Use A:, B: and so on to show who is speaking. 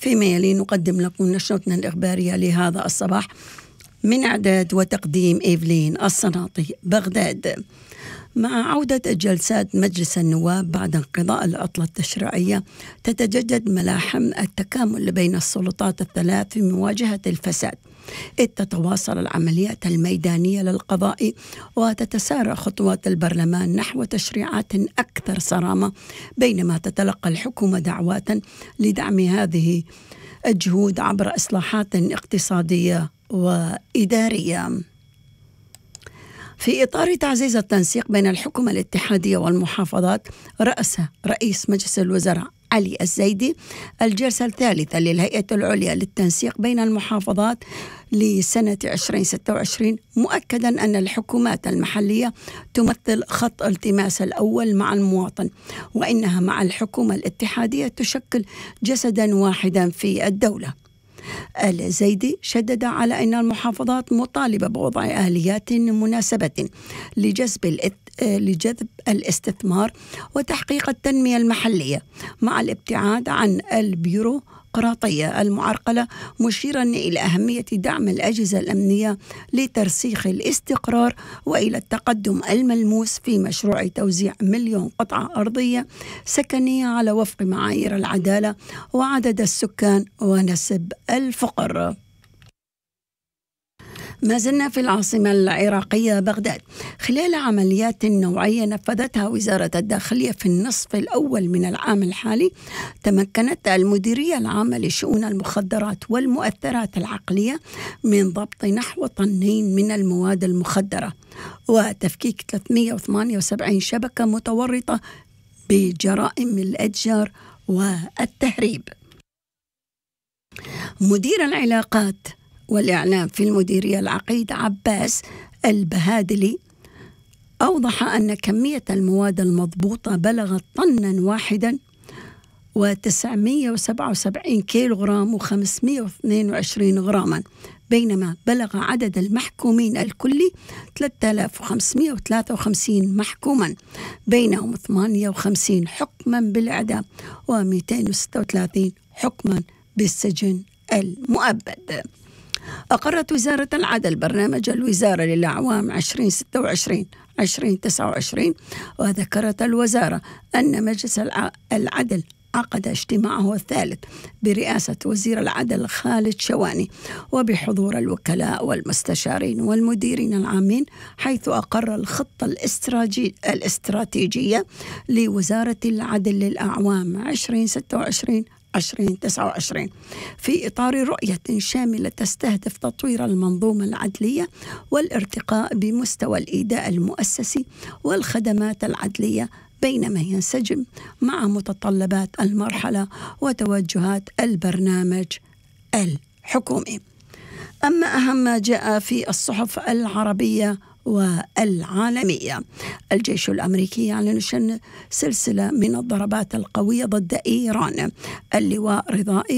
A: فيما يلي نقدم لكم نشرتنا الإخبارية لهذا الصباح من إعداد وتقديم إيفلين الصناطي بغداد. مع عودة جلسات مجلس النواب بعد انقضاء العطلة التشريعية، تتجدد ملاحم التكامل بين السلطات الثلاث في مواجهة الفساد، إذ تتواصل العمليات الميدانية للقضاء وتتسارع خطوات البرلمان نحو تشريعات أكثر صرامة، بينما تتلقى الحكومة دعوات لدعم هذه الجهود عبر إصلاحات اقتصادية وإدارية. في إطار تعزيز التنسيق بين الحكومة الاتحادية والمحافظات، رأس رئيس مجلس الوزراء علي الزيدي الجلسة الثالثة للهيئة العليا للتنسيق بين المحافظات لسنة 2026، مؤكدا أن الحكومات المحلية تمثل خط التماس الأول مع المواطن، وإنها مع الحكومة الاتحادية تشكل جسدا واحدا في الدولة. الزيدي شدد على أن المحافظات مطالبة بوضع آليات مناسبة لجذب الاستثمار وتحقيق التنمية المحلية مع الابتعاد عن البيروقراطية المعرقلة، مشيرا إلى أهمية دعم الأجهزة الأمنية لترسيخ الاستقرار وإلى التقدم الملموس في مشروع توزيع 1,000,000 قطعة أرضية سكنية على وفق معايير العدالة وعدد السكان ونسب الفقر. ما زلنا في العاصمة العراقية بغداد. خلال عمليات نوعية نفذتها وزارة الداخلية في النصف الأول من العام الحالي، تمكنت المديرية العامة لشؤون المخدرات والمؤثرات العقلية من ضبط نحو 2 طن من المواد المخدرة وتفكيك 378 شبكة متورطة بجرائم الإتجار والتهريب. مدير العلاقات والإعلام في المديرية العقيد عباس البهادلي أوضح أن كمية المواد المضبوطة بلغت 1 طن و977 كيلوغرام و522 غراما، بينما بلغ عدد المحكومين الكلي 3553 محكوما، بينهم 58 حكما بالإعدام و236 حكما بالسجن المؤبد. أقرت وزارة العدل برنامج الوزارة للأعوام 2026-2029، وذكرت الوزارة أن مجلس العدل عقد اجتماعه الثالث برئاسة وزير العدل خالد شواني وبحضور الوكلاء والمستشارين والمديرين العامين، حيث أقر الخطة الاستراتيجية لوزارة العدل للأعوام 2026-2029 في إطار رؤية شاملة تستهدف تطوير المنظومة العدلية والارتقاء بمستوى الإيداء المؤسسي والخدمات العدلية، بينما ينسجم مع متطلبات المرحلة وتوجهات البرنامج الحكومي. أما أهم ما جاء في الصحف العربية والعالمية، الجيش الأمريكي يعلن شن سلسلة من الضربات القوية ضد إيران. اللواء رضائي